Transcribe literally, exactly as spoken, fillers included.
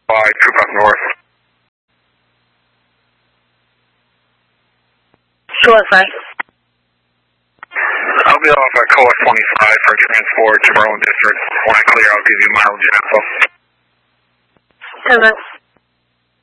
Five, troop up north. two oh five. I'll be off at C O S twenty-five for transport to Berlin District. When I clear, I'll give you mileage info. Hello.